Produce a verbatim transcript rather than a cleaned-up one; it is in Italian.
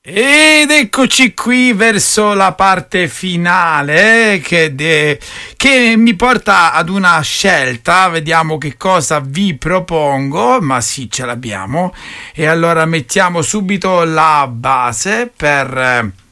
Ed eccoci qui verso la parte finale eh, che, de, che mi porta ad una scelta. Vediamo che cosa vi propongo, ma sì, ce l'abbiamo. E allora mettiamo subito la base per